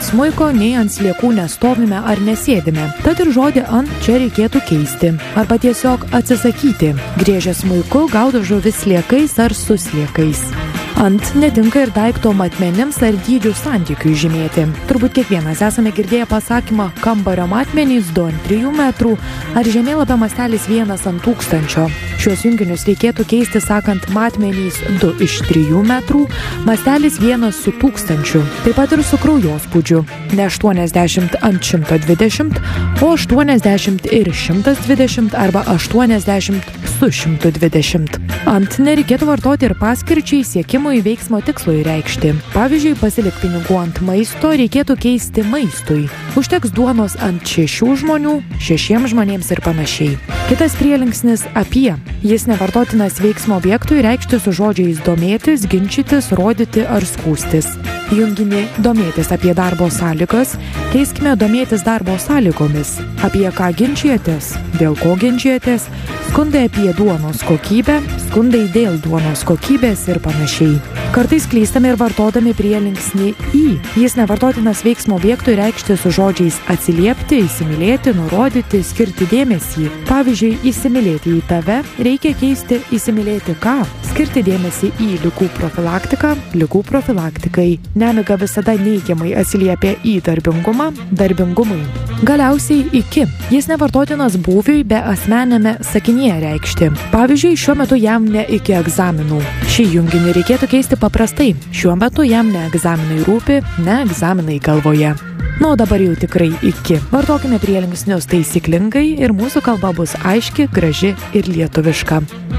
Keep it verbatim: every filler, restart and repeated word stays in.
smuiko, nei ant sliekų nestovime ar nesėdime. Tad ir žodį ant čia reikėtų keisti. Arba tiesiog atsisakyti. Griežę smuiku gaudo žuvis sliekais ar su sliekais. Ant netinka ir daikto matmenims ar dydžių santykiui žymėti. Turbūt kiekvienas esame girdėję pasakymą kambario matmenys du ant trijų metrų ar žemėlapio mastelis vienas ant tūkstančio. Šiuos junginius reikėtų keisti sakant matmenys du iš trijų metrų, mastelis vienas su tūkstančiu. Taip pat ir su kraujospūdžiu. Ne aštuoniasdešimt ant šimto dvidešimt, o aštuoniasdešimt ir šimtas dvidešimt arba aštuoniasdešimt su šimtu dvidešimt. Ant nereikėtų vartoti ir paskirčiai siekimui veiksmo tikslui reikšti. Pavyzdžiui, pasilik pinigų ant maisto reikėtų keisti maistui. Užteks duonos ant šešių žmonių, šešiems žmonėms ir panašiai. Kitas prielinksnis apie. Jis nevartotinas veiksmo objektui reikšti su žodžiais domėtis, ginčytis, rodyti ar skųstis. Junginį domėtis apie darbo sąlygas keiskime domėtis darbo sąlygomis. Apie ką ginčijatės, dėl ko ginčijatės, skundai apie duonos kokybę, skundai dėl duonos kokybės ir panašiai. Kartais klystame ir vartodami prielinksnį į. Jis nevartotinas veiksmo objektui reikšti su žodžiais atsiliepti, įsimylėti, nurodyti, skirti dėmesį. Pavyzdžiui, įsimylėti į tave reikia keisti įsimylėti ką. Skirti dėmesį į ligų profilaktiką, ligų profilaktikai. Nemiga visada neigiamai atsiliepia į darbingumą, darbingumui. Galiausiai iki. Jis nevartotinas būviui be asmenėme sakinyje reikšti. Pavyzdžiui, šiuo metu jam ne iki egzaminų. Šį junginį reikėtų keisti paprastai. Šiuo metu jam ne egzaminai rūpi, ne egzaminai galvoje. Na, o dabar jau tikrai iki. Vartokime prielinksnius taisyklingai ir mūsų kalba bus aiški, graži ir lietuviška.